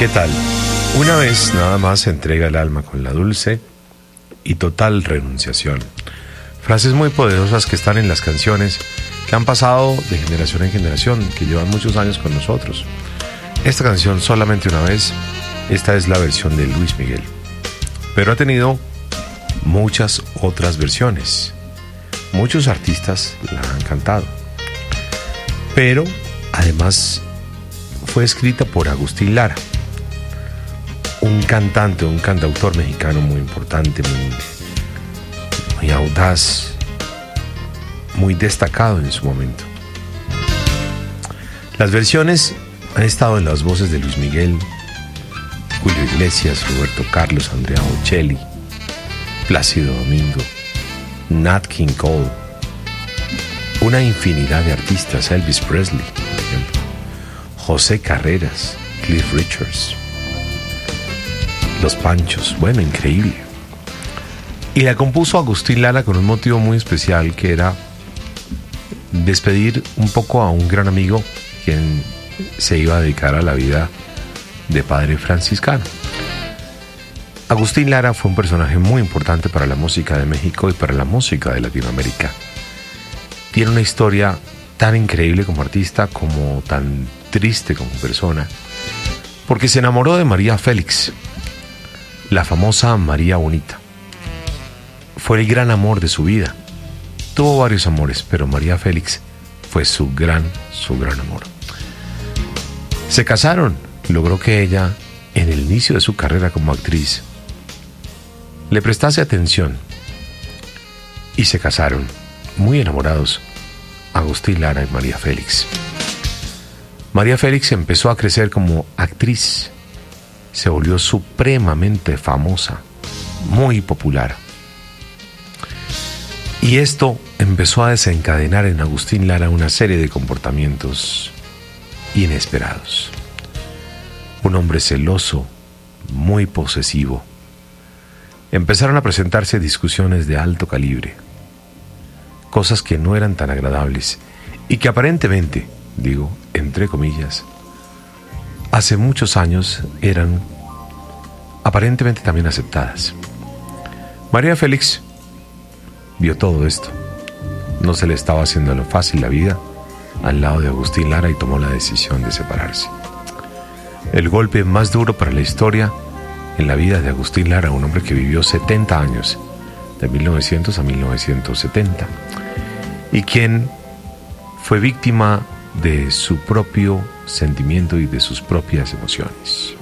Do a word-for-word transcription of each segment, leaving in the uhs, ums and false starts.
¿Qué tal? Una vez nada más se entrega el alma con la dulce y total renunciación. Frases muy poderosas que están en las canciones que han pasado de generación en generación, que llevan muchos años con nosotros. Esta canción solamente una vez, esta es la versión de Luis Miguel, pero ha tenido muchas otras versiones. Muchos artistas la han cantado, pero además fue escrita por Agustín Lara, un cantante, un cantautor mexicano muy importante, muy, muy audaz, muy destacado en su momento. Las versiones han estado en las voces de Luis Miguel, Julio Iglesias, Roberto Carlos, Andrea Bocelli, Plácido Domingo, Nat King Cole, una infinidad de artistas, Elvis Presley, por ejemplo, José Carreras, Cliff Richards, Los Panchos, bueno, increíble. Y la compuso Agustín Lara con un motivo muy especial, que era despedir un poco a un gran amigo quien se iba a dedicar a la vida de padre franciscano. Agustín Lara fue un personaje muy importante para la música de México y para la música de Latinoamérica. Tiene una historia tan increíble como artista, como tan triste como persona, porque se enamoró de María Félix, la famosa María Bonita. Fue el gran amor de su vida. Tuvo varios amores, pero María Félix fue su gran, su gran amor. Se casaron. Logró que ella, en el inicio de su carrera como actriz, le prestase atención, y se casaron, muy enamorados, Agustín Lara y María Félix. María Félix empezó a crecer como actriz, se volvió supremamente famosa, muy popular. Y esto empezó a desencadenar en Agustín Lara una serie de comportamientos inesperados. Un hombre celoso, muy posesivo. Empezaron a presentarse discusiones de alto calibre, cosas que no eran tan agradables y que aparentemente, digo, entre comillas, hace muchos años eran aparentemente también aceptadas. María Félix vio todo esto. No se le estaba haciendo lo fácil la vida al lado de Agustín Lara y tomó la decisión de separarse. El golpe más duro para la historia en la vida de Agustín Lara, un hombre que vivió setenta años, de mil novecientos a mil novecientos setenta, y quien fue víctima de su propio sentimiento y de sus propias emociones.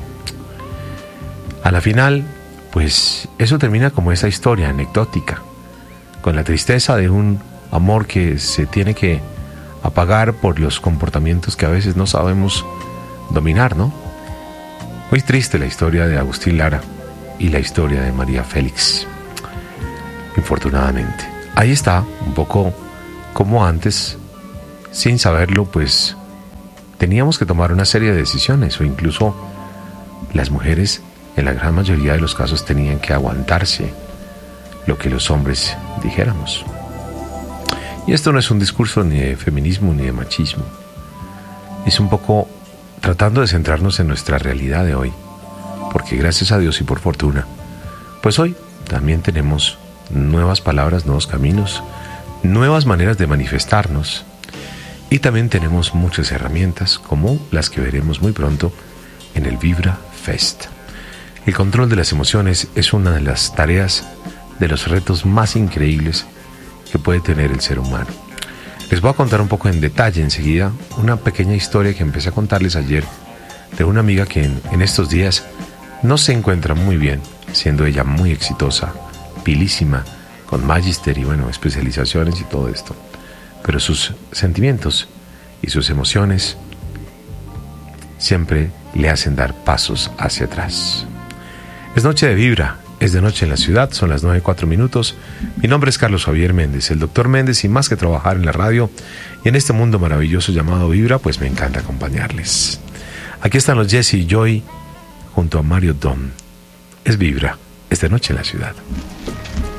A la final, pues eso termina como esa historia anecdótica, con la tristeza de un amor que se tiene que apagar por los comportamientos que a veces no sabemos dominar, ¿no? Muy triste la historia de Agustín Lara y la historia de María Félix, infortunadamente. Ahí está, un poco como antes, sin saberlo, pues teníamos que tomar una serie de decisiones, o incluso las mujeres, en la gran mayoría de los casos, tenían que aguantarse lo que los hombres dijéramos. Y esto no es un discurso ni de feminismo ni de machismo. Es un poco tratando de centrarnos en nuestra realidad de hoy, porque gracias a Dios y por fortuna, pues hoy también tenemos nuevas palabras, nuevos caminos, nuevas maneras de manifestarnos, y también tenemos muchas herramientas como las que veremos muy pronto en el Vibra Fest. El control de las emociones es una de las tareas, de los retos más increíbles que puede tener el ser humano. Les voy a contar un poco en detalle enseguida una pequeña historia que empecé a contarles ayer de una amiga que en, en estos días no se encuentra muy bien, siendo ella muy exitosa, pilísima, con magister y bueno, especializaciones y todo esto. Pero sus sentimientos y sus emociones siempre le hacen dar pasos hacia atrás. Es noche de Vibra. Es de noche en la ciudad, son las nueve y cuatro minutos. Mi nombre es Carlos Javier Méndez, el doctor Méndez, y más que trabajar en la radio y en este mundo maravilloso llamado Vibra, pues me encanta acompañarles. Aquí están los Jesse y Joy junto a Mario Dom. Es Vibra, es de noche en la ciudad.